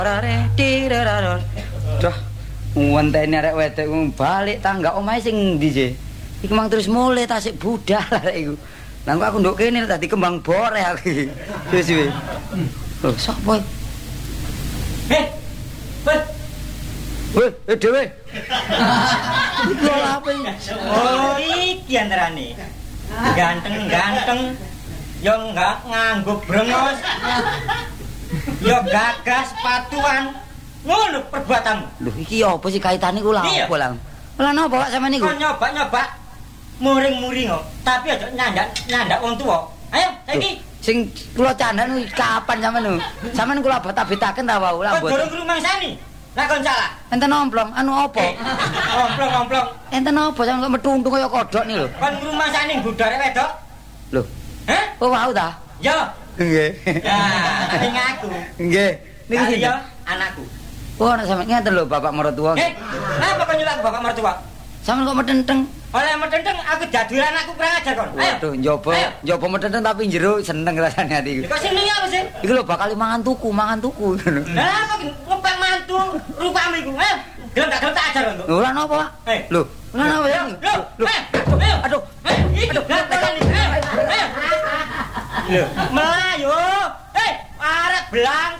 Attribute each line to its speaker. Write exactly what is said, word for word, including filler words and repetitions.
Speaker 1: Dah, ngenteni arek wedok balik tangga omahe sing ndi sih? Iku mang terus mulai tasik budal arek iku. Lah kok aku nduk kene tadi kembang boreh aku iki. Wis wis. Lho, sapa?
Speaker 2: Heh. Wes.
Speaker 1: Weh, eh dhewe. Iku apa iki?
Speaker 2: Oh, iki antarane. Ganteng-ganteng yo enggak nganggo brengos. Yo gagas patuan. Ngono perbuatanmu.
Speaker 1: Lho, iki apa sih kaitane ku lha apa lah? Lah napa Pak sampean niku?
Speaker 2: Kon nyoba-nyoba muring-muring kok, tapi aja nyandak nyandak wong tuwa. Ayo, saiki
Speaker 1: sing kula candhan kapan sampean lho? Sampean kula beta-betaken ta wau lah
Speaker 2: mboten. Kon durung rumangsani. Lah kon salah.
Speaker 1: Enten omplong, anu apa?
Speaker 2: Omplong-omplong.
Speaker 1: Enten apa sampean kok metuntung kaya kodhok nih lho?
Speaker 2: Kon rumangsani budare wedok.
Speaker 1: Lho.
Speaker 2: Heh?
Speaker 1: Oh wau ta?
Speaker 2: Yo.
Speaker 1: Nggih.
Speaker 2: Ya, ning aku.
Speaker 1: Nggih. Niki
Speaker 2: sinten? Anakku.
Speaker 1: Oh, anak sampean ngeten lho bapak mertua.
Speaker 2: Eh, napa kon nyulak bapak mertua?
Speaker 1: Sampeyan kok metenteng.
Speaker 2: Oleh metenteng aku jadul anakku kurang ajar kon. Ayo.
Speaker 1: Waduh, njoba, njoba metenteng tapi jero seneng rasane ati iku.
Speaker 2: Kok seneng apa sih?
Speaker 1: Iku lho bakal mangan tuku, mangan tuku ngono.
Speaker 2: Lah apa ngepek mantu rupamu iku? Ayo. Gelem tak gelem tak ajar kon.
Speaker 1: Lho, lan apa, Pak?
Speaker 2: Eh,
Speaker 1: lho, lan apa ya?
Speaker 2: Lho, lho. Ayo. Aduh, aduh, ayo. Lho, Melayu. Eh, arek belang